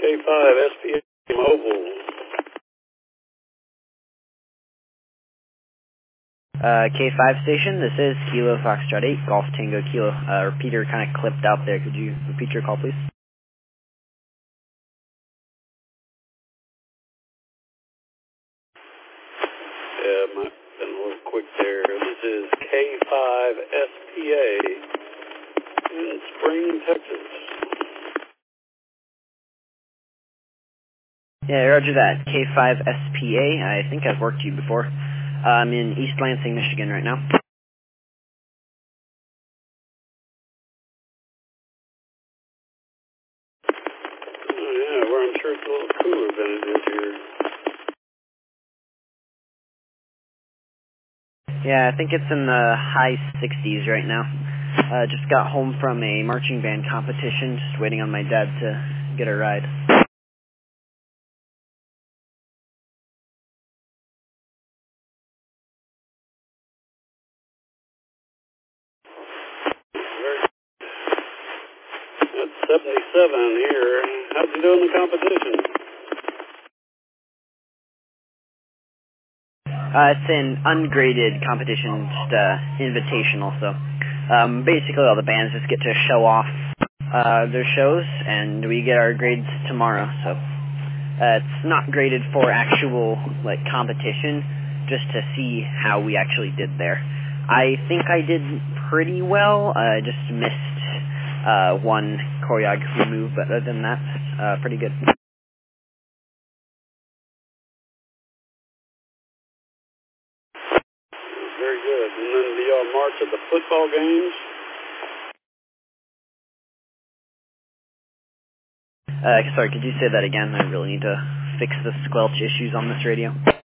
K5 SPA Mobile. K5 station, this is Kilo Foxtrot 8, Golf Tango Kilo. Repeater kind of clipped out there. Could you repeat your call, please? Yeah, might have been a little quick there. This is K5 SPA in Spring, Texas. Yeah, roger that. K5 SPA. I think I've worked you before. I'm in East Lansing, Michigan right now. Oh, yeah, where I'm sure it's a little cooler than it is here. Yeah, I think it's in the high 60s right now. Just got home from a marching band competition, just waiting on my dad to get a ride. That's 77 here. How's he doing in the competition? It's an ungraded competition, just invitational, so basically all the bands just get to show off their shows, and we get our grades tomorrow, so it's not graded for actual like competition, just to see how we actually did there. I think I did pretty well. I just missed one choreography move, but other than that, pretty good. Very good. And then do y'all march at the football games? Sorry, could you say that again? I really need to fix the squelch issues on this radio.